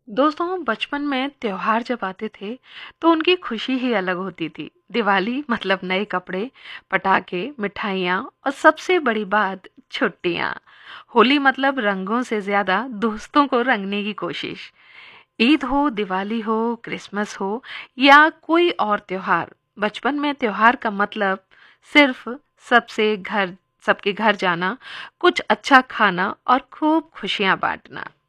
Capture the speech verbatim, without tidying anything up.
दोस्तों बचपन में त्योहार जब आते थे तो उनकी खुशी ही अलग होती थी। दिवाली मतलब नए कपड़े, पटाखे, मिठाइयाँ और सबसे बड़ी बात छुट्टियाँ। होली मतलब रंगों से ज्यादा दोस्तों को रंगने की कोशिश। ईद हो, दिवाली हो, क्रिसमस हो या कोई और त्योहार, बचपन में त्योहार का मतलब सिर्फ सबसे घर सबके घर जाना, कुछ अच्छा खाना और खूब खुशियाँ बांटना।